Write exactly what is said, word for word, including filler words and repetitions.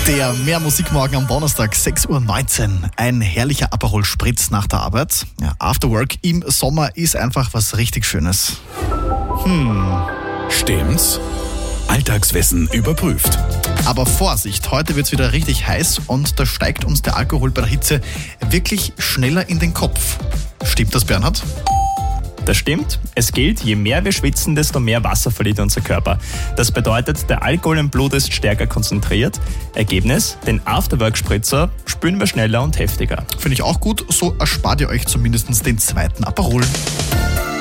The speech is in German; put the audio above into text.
Der Mehr Musikmorgen am Donnerstag, sechs Uhr neunzehn. Ein herrlicher Aperol Spritz nach der Arbeit. Ja, After Work im Sommer ist einfach was richtig Schönes. Hm, stimmt's? Alltagswissen überprüft. Aber Vorsicht, heute wird's wieder richtig heiß und da steigt uns der Alkohol bei der Hitze wirklich schneller in den Kopf. Stimmt das, Bernhard? Das stimmt. Es gilt, je mehr wir schwitzen, desto mehr Wasser verliert unser Körper. Das bedeutet, der Alkohol im Blut ist stärker konzentriert. Ergebnis, den Afterwork-Spritzer spüren wir schneller und heftiger. Finde ich auch gut, so erspart ihr euch zumindest den zweiten Aperol.